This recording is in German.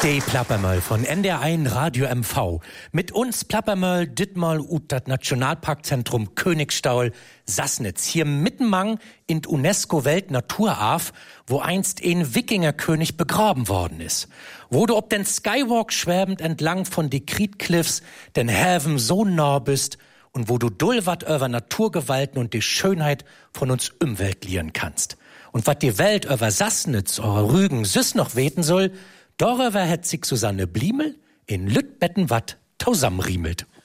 Die Plappermöll von NDR1 Radio MV. Mit uns Plappermöll ditmal ut dat Nationalparkzentrum Königstaul Sassnitz. Hier mittenmang in d UNESCO-Weltnaturarf, wo einst ein Wikingerkönig begraben worden ist. Wo du ob den Skywalk schwebend entlang von die Kriedcliffs den Häven so nah bist und wo du dullwat über Naturgewalten und die Schönheit von uns Umwelt lieren kannst. Und wat die Welt über Sassnitz oder Rügen süß noch weten soll, darüber hat sich Susanne Bliemel in Lüttbettenwatt tausamriemelt.